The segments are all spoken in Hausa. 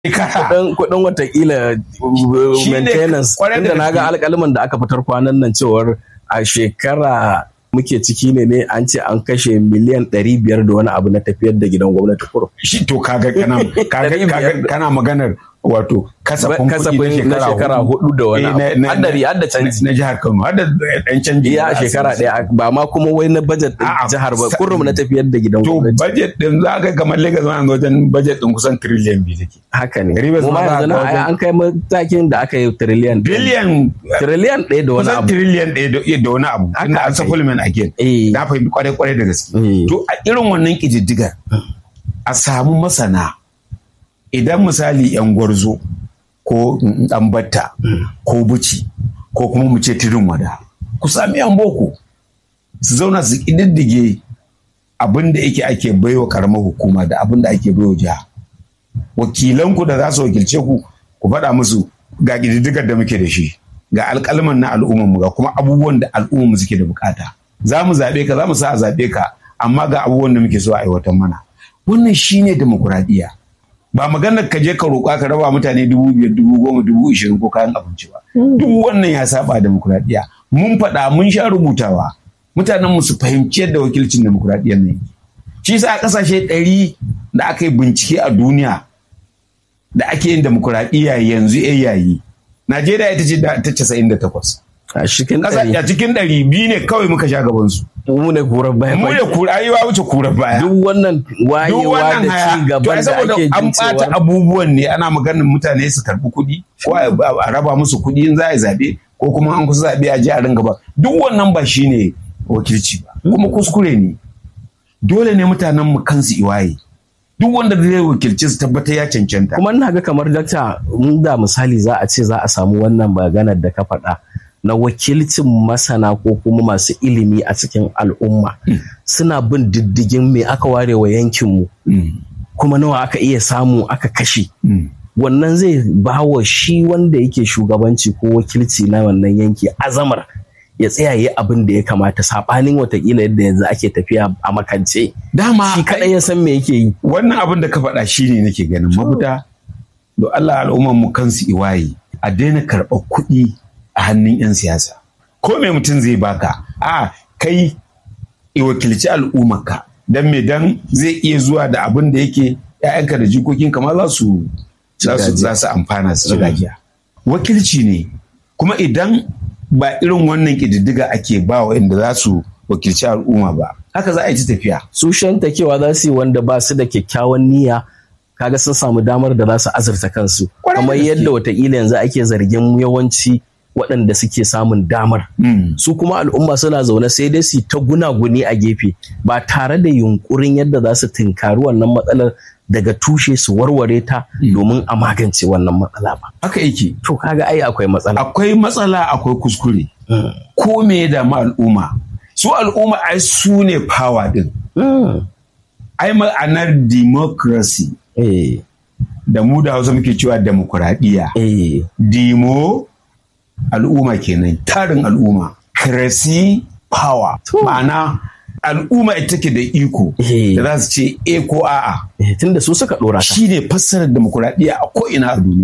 Kuɗin watakila maintenance, inda na ga alƙaliman da aka fitar kwanan nan cewar a shekara muke ciki ne an ce an kashe miliyan 500 da wani abu na tafiyar da gidan gwamnati kurum. Shi to kaga kana maganar wato kasafin na shekara 4 da wani abu. Hadda canji na jihar Kano, hadda ɗan canji. Ya shekara ɗaya ba ma kuma wai na budget ɗin jihar ba, kurum na tafiyar da gidan gwamnati. To budget ɗin za ka kamar Lagos ma wajen budget ɗin kusan trillion 2 take. Haka ne. Mu ma yanzu an kai matakin da aka yi trillion 1 da wani abu. Kusan trillion 1 da wani abu. Inda an supplement again. Na fahimci kwarai da gaske. To a irin wannan ƙididdigar a samu masana, idan misali yan gwarzo ko ɗan batta ko buci ko kuma mu ce tirin wada, ku sami yan boko su zauna su ƙididdige abin da yake ake baiwa karamar hukuma da abin da ake baiwa jiha. Wakilanku da za su wakilce ku faɗa musu ga ƙididdigar da muke da shi, ga alƙalman na al'ummarmu, ga kuma abubuwan da al'ummarmu suke da bukata. Za mu zaɓe ka, za mu sa a zaɓe ka, amma ga abubuwan da muke so a aiwatar mana. Wannan shine demokuraɗiyya. Ba maganar ka je ka roƙa ka raba mutane 5,000, 10,000, 20,000 ko kayan abinci ba. Duk wannan ya saba demokuraɗiyya. Mun faɗa, mun sha rubutawa. Mutanen mu su fahimci yadda wakilcin demokuraɗiyyar nan yake. Shi sa a ƙasashe 100 da aka yi bincike a duniya da ake yin demokuraɗiyya yanzu yayi. Najeriya ita ce ta 98. A cikin 200 ne kawai muka sha gabansu. Mu ne kurar baya. Mu ne ayiwa wuce kurar baya. Duk wannan wayewa da ci gaban da ake jin an ɓata abubuwan ne, ana maganin mutane su karɓi kuɗi ko a raba musu kuɗi in za a yi zaɓe ko kuma an kusa zaɓe a ji a ringa ba. Duk wannan ba shi ne wakilci ba, kuma kuskure ne. Dole ne mutanen mu kansu iwaye. Duk wanda zai wakilci su tabbatar ya cancanta. Kuma ina ga kamar dakta, da misali za a ce za a samu wannan maganar da ka faɗa na wakilcin masana ko kuma masu ilimi a cikin al'umma suna bin diddigin me aka ware wa yankinmu kuma nawa aka iya samu aka kashe. Wannan zai ba wa shi wanda yake shugabanci ko wakilci na wannan yanki azamar ya tsaya yi abin da ya kamata, saɓanin watakila yadda yanzu ake tafiya a makance. Dama shi kaɗai ya san me yake yi. Wannan abin da ka faɗa shi ne nake ganin mafita. Do Allah al'umman mu kansu iwaye a daina karɓar kuɗi a hannun 'yan siyasa. Ko me mutum zai baka, kai i wakilci al'ummarka, don me dan zai iya zuwa da abin da yake 'ya'yanka da jikokinka ma za su amfana su gajiya. Wakilci ne, kuma idan ba irin wannan ƙididdiga ake ba wa inda za su wakilci al'umma ba, haka za a yi ta tafiya. Su shantakewa za su yi wanda ba su da kyakkyawan niyya, kaga sun samu damar da za su azurta kansu. Kamar yadda watakila yanzu ake zargin yawanci waɗanda suke samun damar. Su kuma al'umma suna zaune sai dai su ta gunaguni a gefe ba tare da yunkurin yadda za su tinkari wannan matsalar daga tushe su warware ta domin a magance wannan matsala ba. Haka yake. To kaga ai akwai matsala. Akwai matsala, akwai kuskure. Ko me da ma al'umma? Su al'umma ai su ne power din. Ai ma'anar democracy. Da mu da Hausa muke cewa demokuraɗiyya. Demo al'umma kenan, tarin al'umma. Crazy power. Ma'ana al'umma ita take da iko da za su ce ko a'a. Tunda su suka ɗora ta. Shi ne fassarar demokuraɗiyya a ko'ina a duniya.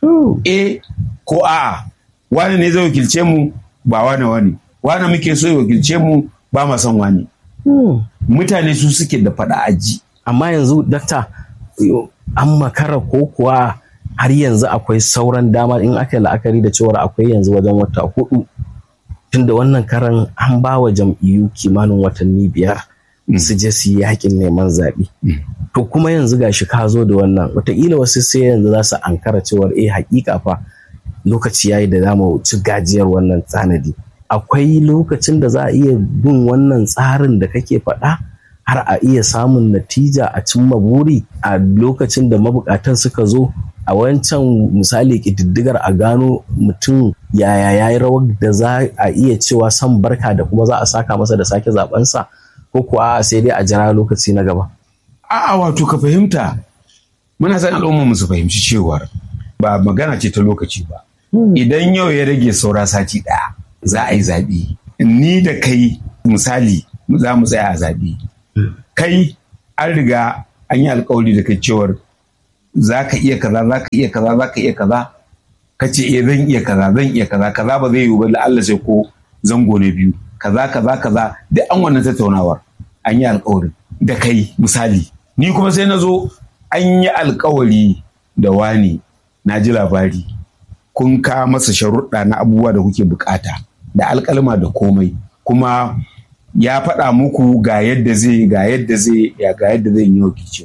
Ko a'a. Wani ne zai wakilce mu, ba wani. Wani muke so ya wakilce mu, ba ma son wani. Mutane su suke da faɗa aji. Amma yanzu dakta an makara ko kuwa har yanzu akwai sauran dama in aka yi la'akari da cewar akwai yanzu wajen wata 4 tunda wannan karan an ba wa jam'iyyu kimanin watanni 5 su je su yi yakin neman zaɓe. To kuma yanzu gashi ka zo da wannan, wataƙila wasu sai yanzu za su ankara cewar hakika fa lokaci yayi da za mu ci gajiyar wannan tsanadi. Akwai lokacin da za a iya bin wannan tsarin da kake faɗa har a iya samun natija a cimma buri a lokacin da mabukatan suka zo, a wancan misali ƙididdigar a gano mutum yaya yayi rawar da za a iya cewa san barka da kuma za a saka masa da sake zabensa, ko kuwa sai dai a jira lokaci na gaba. A'a, wato ka fahimta, muna san al'umma mu su fahimci cewar ba magana ce ta lokaci ba. Idan yau ya rage saura sati 1 za a yi zaɓe, ni da kai misali za mu tsaya a zaɓe. Kai an riga an yi alkawari da kai cewar za ka iya kaza za ka iya kaza za ka iya kaza, ka ce zan iya kaza zan iya kaza, kaza ba zai yiwu ba la'alla sai ko zango na biyu, kaza kaza kaza, duk an wannan tattaunawar an yi alkawarin da kai misali. Ni kuma sai na zo an yi alkawari da wani, na ji labari kun ka masa sharuɗa na abubuwa da kuke bukata da alkalma da komai, kuma ya faɗa muku ga yadda zai ga yadda zai yi wakilci,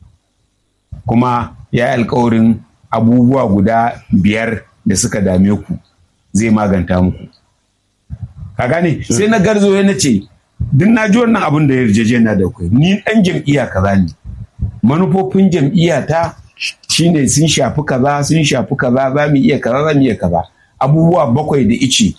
kuma ya yi alkawarin abubuwa guda 5 da suka dame ku zai maganta muku. Ka gane? Sai na garzo ya nace duk na ji wannan abin da yarjejeniya da kai, ni ɗan jam'iyya kaza ne, manufofin jam'iyya ta shine sun shafi kaza za mu iya kaza, abubuwa 7 da ice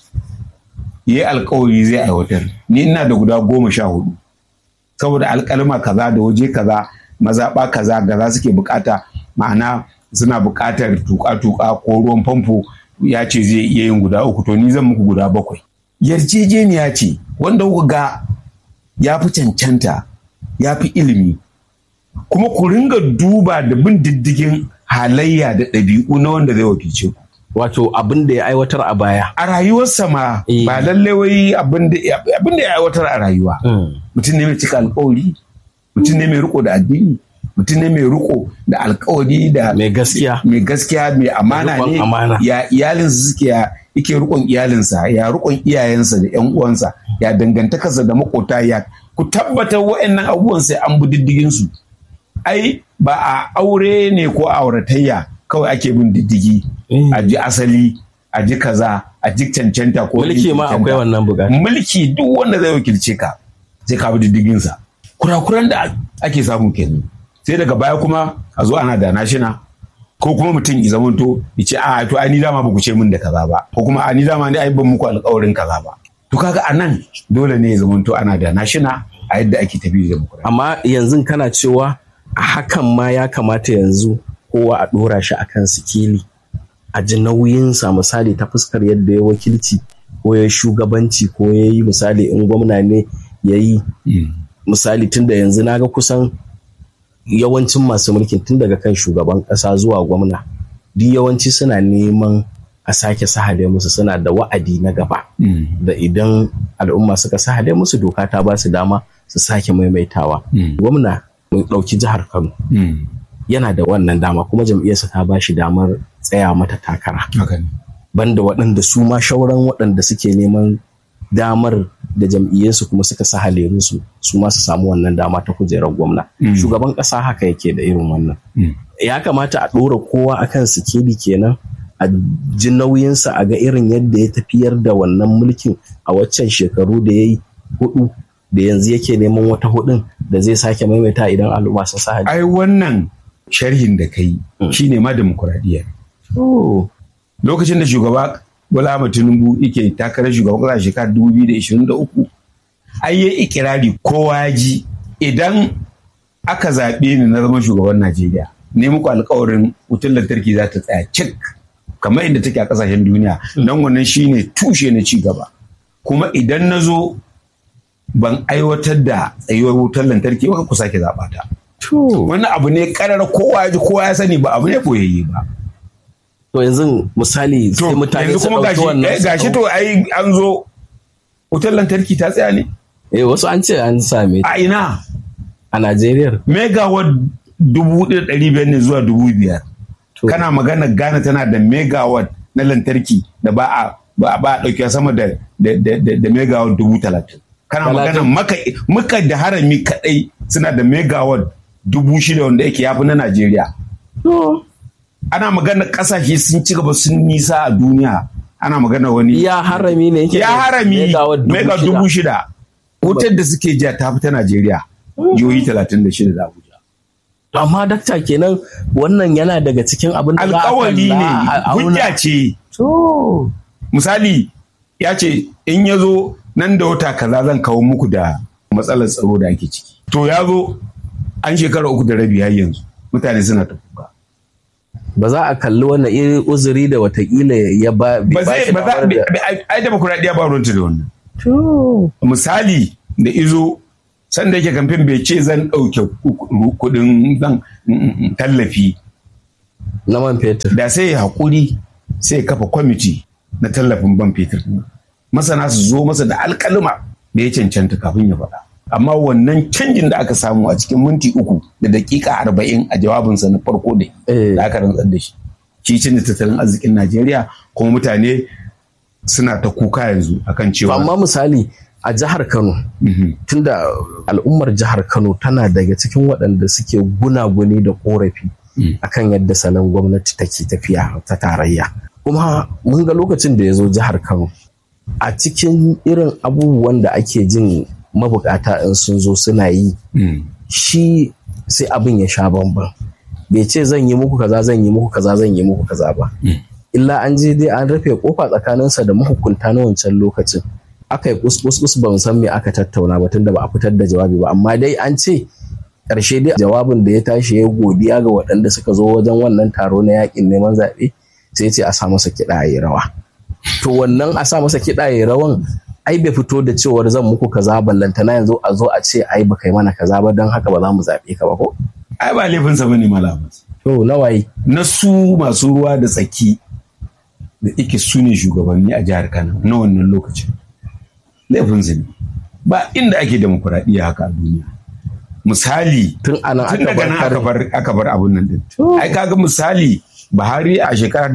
ya yi alkawari zai aiwatar, ni ina da guda 14 saboda alkalma kaza da waje kaza, mazaɓa kaza gaza suke bukata, ma'ana suna bukatar tuka-tuka ko ruwan famfo, ya ce zai iya yin guda 3, to ni zan muku guda 7. Yarjejeniya ce wanda kuka ga ya fi cancanta, ya fi ilimi, kuma ku ringa duba da bin diddigin halayya da ɗabi'u na wanda zai wakilce ku. Wato abin da ya aiwatar a baya. A rayuwarsa ma ba lallai wai abin da ya aiwatar a rayuwa. Mutum ne mai cika alkawari, mutum ne mai riko da addini, mutum ne mai riko da alkawari da mai gaskiya, mai amana ne, ya iyalinsa suke yake rikon iyalinsa, ya rikon iyayensa da ƴan uwansa, ya dangantakarsa da makota, ya ku tabbatar wa'annan abubuwan sai an bi diddigin su. Ai ba a aure ne ko auratayya kawai ake bin diddigi, a ji asali, a ji kaza, a ji cancanta ko mulki ma akwai wannan bukata. Mulki duk wanda zai wakilce ka sai ka bi diddigin sa. Kurakuran da ake samu kenan. Sai daga baya kuma a zo ana da nashina, ko kuma mutum ya zamanto ya ce a to ai ni dama ba ku ce min da kaza ba, ko kuma a ni dama ne ai ban muku alƙawarin kaza ba. To kaga anan dole ne ya zamanto ana da nashina a yadda ake tafi da demokradiyya. Amma yanzu kana cewa a hakan ma ya kamata yanzu kowa a ɗora shi akan sikeli, a ji nauyinsa misali ta fuskar yadda ya wakilci ko ya shugabanci ko ya yi misali in gwamna ne ya yi misali, tun da yanzu naga kusan yawancin masu mulkin tun daga kan shugaban ƙasa zuwa gwamna duk yawanci suna neman a sake sahale musu, suna da wa'adi na gaba da idan al'umma suka sahale musu doka ta ba su dama su sake maimaitawa. Gwamna mun ɗauki jihar Kano yana da wannan dama, kuma jam'iyyarsa ta ba shi damar tsaya mata takara. Banda waɗanda su ma shauran waɗanda suke neman damar da jam'iyyarsu kuma suka sahale musu su ma su samu wannan dama ta kujerar gwamna. Shugaban ƙasa haka yake da irin wannan. Ya kamata a ɗora kowa akan sikeli kenan, a ji nauyinsa, a ga irin yadda ya tafiyar da wannan mulkin a waccan shekaru da ya yi 4 da yanzu yake neman wata 4 da zai sake maimaita idan al'umma sun sahale. Ai wannan sharhin da kai shine ma demokuraɗiyya. Lokacin da shugaba Bola Ahmed Tinubu yake takarar shugaban ƙasa shekarar 2023, ai yayi ikirari kowa ya ji, idan aka zaɓe ni na zama shugaban Najeriya, ne muku alƙawarin wutar lantarki za ta tsaya cik kamar inda take a ƙasashen duniya, don wannan shine tushe na ci gaba. Kuma idan na zo ban aiwatar da tsayuwar wutar lantarki ba, ku sake zaɓa ta. Wani abu ne ƙarar kowa ya ji, kowa ya sani, ba abu ne boyayye ba. To yanzu misali sai mutane su ɗauki wannan. Gashi to ai an zo wutar lantarki ta tsaya ne? Wasu an ce an same ta. A ina? A Najeriya. Megawatt 1,500 ne zuwa 5,000. Kana magana Ghana tana da megawatt na lantarki da ba a ɗauki sama da megawatt 30,000. Kana magana maka da harami kaɗai suna da megawatt 6,000 wanda yake yafi na Najeriya. Ana magana kasashe sun ci gaba sun nisa a duniya, ana magana wani ya harami ne yake ya harami mega 6,000 wutar da suke jiya ta fita Najeriya jihohi 36 da Abuja. Amma dakta kenan wannan yana daga cikin abin da alƙawari ne, hujja ce. Misali ya ce in ya zo nan da wata kaza zan kawo muku da matsalar tsaro da ake ciki. To ya zo an shekara 3 da rabi har yanzu mutane suna ta kuka. Ba za a kalli wannan irin uzuri da watakila ya ba ai demokuraɗiyya ba ruwanta da wannan. Misali da izo sanda yake kamfen bai ce zan ɗauke kuɗin zan tallafi na man fetur, da sai ya haƙuri sai ya kafa kwamiti na tallafin man fetur, masana su zo masa da alƙaluma da ya cancanta kafin ya faɗa. Amma wannan canjin da aka samu a cikin minti 3 da daƙiƙa 40 a jawabinsa na farko da aka rantsar da shi canza tattalin arzikin Najeriya, kuma mutane suna ta kuka yanzu akan cewa. Amma misali a jihar Kano, tunda al'ummar jihar Kano tana daga cikin waɗanda suke gunaguni da ƙorafi akan yadda salon gwamnati take tafiya ta tarayya. Kuma mun ga lokacin da ya zo jihar Kano, a cikin irin abubuwan da ake jin mabukata in sun zo suna yi, shi sai abin ya sha bamban. Bai ce zan yi muku kaza, zan yi muku kaza, zan yi muku kaza ba. Illa an je dai an rufe kofa tsakaninsa da mahukunta na wancan lokacin. Aka yi kus ban san me aka tattauna ba tunda ba a fitar da jawabi ba, amma dai an ce ƙarshe dai jawabin da ya tashi ya godiya ga waɗanda suka zo wajen wannan taro na yakin neman zaɓe, sai ce a sa masa kiɗa ya yi rawa. To wannan a sa masa kiɗa ya yi rawan ai bai fito da cewar zan muku kaza, ballantana yanzu a zo a ce ai ba kai mana kaza ba don haka ba za mu zaɓe ka ba ko? Ai ba laifinsa bane malamas. To nawaye? Na su masu ruwa da tsaki da ike su ne shugabanni a jihar Kano na wannan lokacin. Laifinsa ne. Ba inda ake demokuraɗiyya haka a duniya. Misali tun daga nan aka bar abun nan din. Ai kaga misali Buhari a shekarar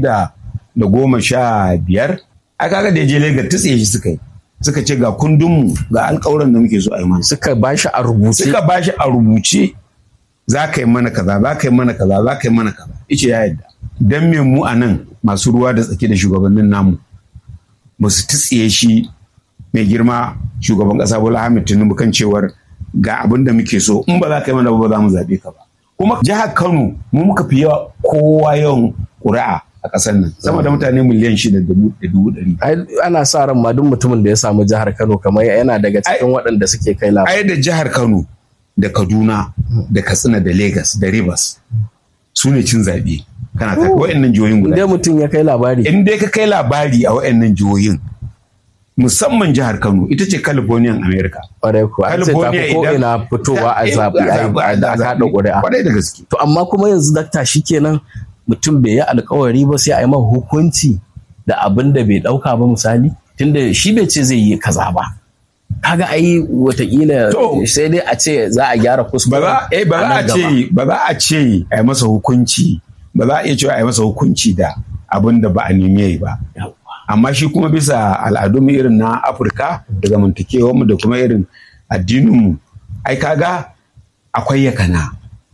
2015 ai kaga da je Lagos tutse shi suka ce ga kundinmu ga alƙawuran da muke so a yi mana. Suka bashi a rubuce za ka yi mana kaza, za ka yi mana kaza, za ka yi mana kaza. Ice ya yadda. Dan me mu a nan masu ruwa da tsaki da shugabannin namu ba su tutsiye shi mai girma shugaban ƙasa Bola Ahmed Tinubu kan cewar ga abin da muke so, in ba za ka yi mana ba za mu zaɓe ka ba. Kuma jihar Kano mu muka fi yawa kowa yawan ƙuri'a a ƙasar nan, sama da mutane miliyan 6,100,000. Ana sa ran ma duk mutumin da ya samu jihar Kano kamar yana daga cikin waɗanda suke kai labari. Ai da jihar Kano da Kaduna da Katsina da Lagos da Rivers su ne cin zaɓe. Kana ta wa'annan jihohin guda. Inda mutum ya kai labari. In dai ka kai labari a wa'annan jihohin, musamman jihar Kano ita ce Californian America. California idan ko ina fitowa a zaɓi a haɗa ƙuri'a. Kwarai da gaske. To amma kuma yanzu dakta shikenan mutum bai yi alkawari ba sai a yi masa hukunci da abin da bai ɗauka ba misali, tunda shi bai ce zai yi kaza ba. Kaga ai watakila sai dai a ce za a gyara kuskure. Ba za a ce a yi masa hukunci, ba za a iya cewa a yi masa hukunci da abin da ba a nemi ba. Amma shi kuma bisa al'adunmu irin na Afirka da zamantakewarmu da kuma irin addininmu, ai kaga akwai yakana.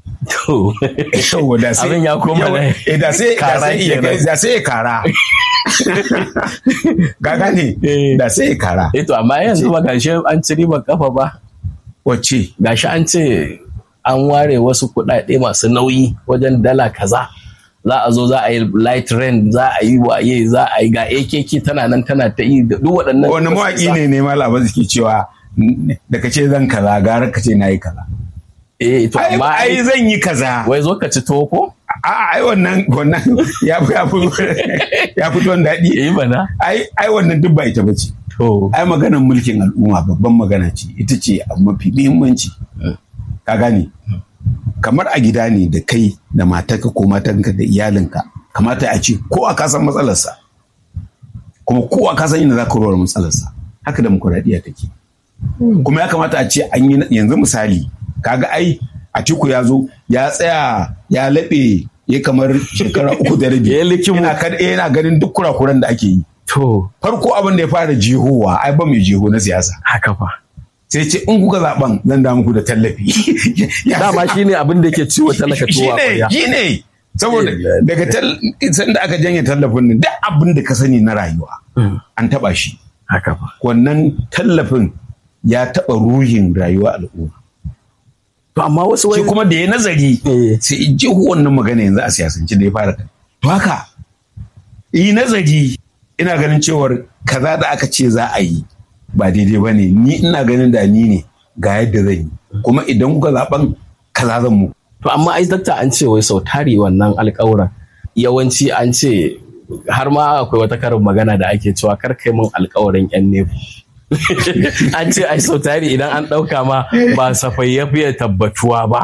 Abin ya koma da sai ya kara. Gaga ne da sai ya kara. To amma yanzu ba gashi an ci ribar kafa ba. Wacce? Gashi an ce an ware wasu kuɗaɗe masu nauyi wajen dala kaza. Za a zo za a yi light rain, za a yi waye, za a yi ga AKK tana nan tana ta yi duk waɗannan. Wani mawaƙi ne malama suke cewa da ka ce zan kaza gara ka ce na yi kaza. To amma ai zan yi kaza. Wai zo ka ci tuwo ko? Ai wannan ya fi tuwon daɗi. Bana. Ai wannan duk ba ita bace. Ai maganar mulkin al'umma babban magana ce, ita ce abu mafi muhimmanci. Ka gane? Kamar a gida ne da kai da matarka ko matanka da iyalinka, kamata a ce kowa ka san matsalarsa, kuma kowa ka san inda za ka rawar matsalarsa. Haka demokuraɗiyya take. Kuma ya kamata a ce an yi yanzu misali, kaga ai Atiku ya zo ya tsaya ya laɓe ya kamar shekara 3.5 yana ganin duk kurakuran da ake yi. Farko abin da ya fara jihowa ai ba mai jiho na siyasa. Haka fa. Sai ce in kuka zaben zan da muku da tallafi. Dama shi ne abin da ke ciwo talaka tuwa ƙwarya. Shi ne saboda daga sanda aka janye tallafin nan duk abin da ka sani na rayuwa an taɓa shi. Haka fa. Wannan tallafin ya taɓa ruhin rayuwa al'umma. To amma wasu wai kuma da ya nazari sai in ji wannan magana yanzu a siyasance da ya fara. To haka yi nazari ina ganin cewar kaza da aka ce za a yi ba daidai ba ne, ni ina ganin da ni ne ga yadda zan yi, kuma idan kuka zaben kaza zan mu. To amma ai dakta an ce wai sau tari wannan alƙawuran yawanci an ce har ma akwai wata karin magana da ake cewa kar kai mun alƙawarin yan nefu. An ce ai sau tari idan an ɗauka ma ba safai ya fiye tabbatuwa ba.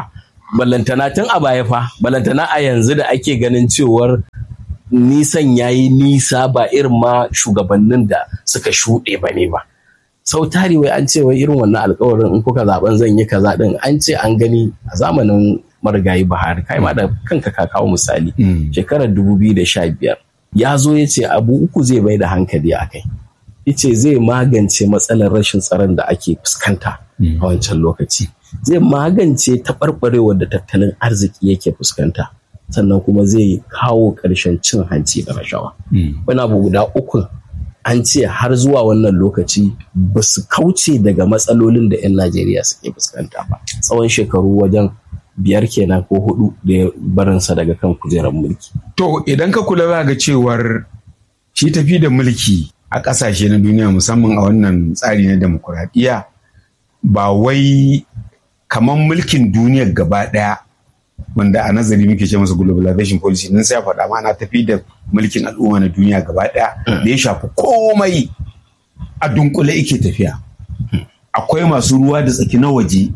ballantana tun a baya fa, ballantana a yanzu da ake ganin cewar nisan yayi nisa ba irin ma shugabannin da suka shuɗe ba ne ba. Sau tari wai an ce wai irin wannan alkawarin in kuka zaben zan yi kaza din, an ce an gani a zamanin marigayi Buhari, kai ma da kanka ka kawo misali shekarar 2015 ya zo ya ce abu uku zai bai da hankali a kai. Yace zai magance matsalar rashin tsaron da ake fuskanta a wancan lokaci, zai magance taɓarɓarewar da tattalin arziki yake fuskanta, sannan kuma zai kawo ƙarshen cin hanci da rashawa. Wani abu guda uku an ce har zuwa wannan lokaci ba su kauce daga matsalolin da 'yan Najeriya suke fuskanta ba tsawon shekaru wajen 5 kenan ko 4 da ya barinsa daga kan kujerar mulki. To idan ka kula za ga cewar shi tafi da mulki a ƙasashe na duniya musamman a wannan tsari na demokuraɗiyya ba wai kamar mulkin duniyar gaba ɗaya wanda a nazari muke ce masa globalization policy nan sai ya faɗa ma na tafi da mulkin al'umma na duniya gaba ɗaya da ya shafi komai a dunkule yake tafiya. Akwai masu ruwa da tsaki na waje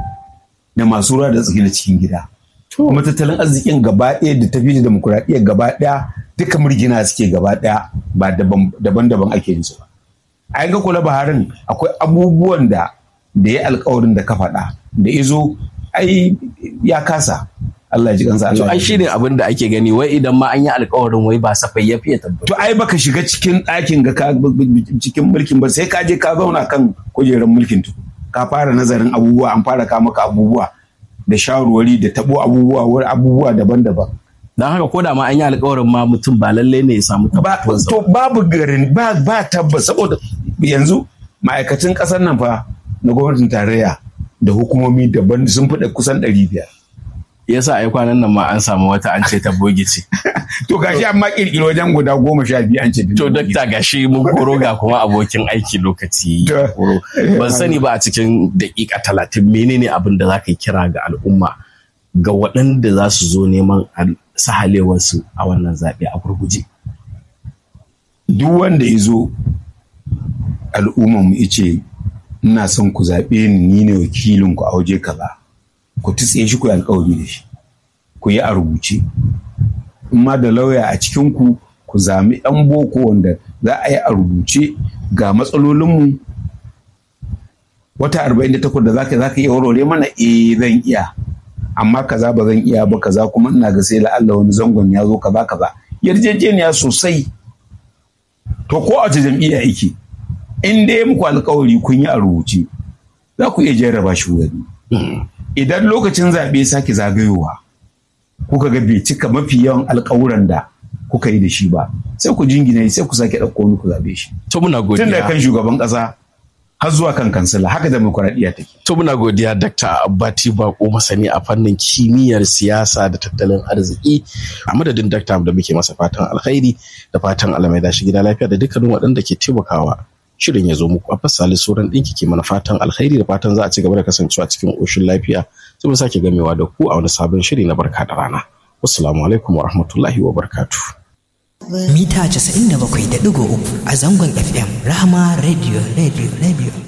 da masu ruwa da tsaki na cikin gida. Kuma tattalin arzikin gaba ɗaya da tafi da demokuraɗiyyar gaba ɗaya duka murgina suke gaba ɗaya ba daban-daban ake yin su ba. A ga kula Buharin akwai abubuwan da ya alkawarin da ka faɗa da izo ai ya kasa. Allah ji kansa Allah. To ai shine abin da ake gani wai idan ma an yi alkawarin wai ba safai ya fiye tabbata. To ai baka shiga cikin ɗakin ga cikin mulkin ba sai ka je ka zauna kan kujerar mulkin tu. Ka fara nazarin abubuwa, an fara ka maka abubuwa da shawarwari da tabo abubuwa daban-daban. Don haka ko da ma an yi alkawarin ma mutum ba lallai ne ya samu tabbatuwar. To babu garin ba tabbas saboda yanzu ma'aikatan ƙasar nan fa na gwamnatin tarayya da hukumomi daban sun fi kusan 500. Yasa ai kwanan nan ma an samu wata an ce ta bogici. To gashi an ma kirkiro wajen guda 12 an ce. To dakta gashi mun koro ga kuma abokin aiki lokaci. Ban sani ba a cikin daƙiƙa 30 menene abin da za ka kira ga al'umma ga waɗanda za su zo neman sahalewarsu a wannan zaɓe a gurguje. Duk wanda ya zo al'umma mu ice ina son ku zaɓe ni ne wakilin ku a waje kaza. Ku tutse shi ku yi alƙawari da shi, ku yi a rubuce. In ma da lauya a cikin ku zami 'yan boko wanda za a yi a rubuce ga matsalolinmu wata 48 da za ka iya warware mana zan iya. Amma kaza ba zan iya ba kaza kuma ina ga sai la'alla wani zangon ya zo kaza yarjejeniya sosai. To ko a wace jam'iyya yake in dai muku alƙawari kun yi a rubuce za ku iya jarraba shi wani. Idan lokacin zaɓe sake zagayowa kuka ga bai cika mafi yawan alƙawuran da kuka yi da shi ba sai ku jingine sai ku sake ɗauko wani ku zaɓe shi. To muna godiya. Tun da kan shugaban ƙasa har zuwa kan kansila haka demokuraɗiyya take. To muna godiya Dr. Abbati Bako masani a fannin kimiyyar siyasa da tattalin arziki. A madadin Dr. da muke masa fatan alkhairi da fatan Allah mai dashi gida lafiya da dukkanin waɗanda ke taimakawa shirin ya zo muku. Abbas Salisu Soran ɗinki ke mana fatan alkhairi da fatan za a ci gaba da kasancewa cikin ƙoshin lafiya. Sai mu sake gamewa da ku a wani sabon shiri na barka da rana. Wassalamu alaikum wa rahmatullahi wa barakatuh. Mita 97.3 a zangon FM Rahama Radio.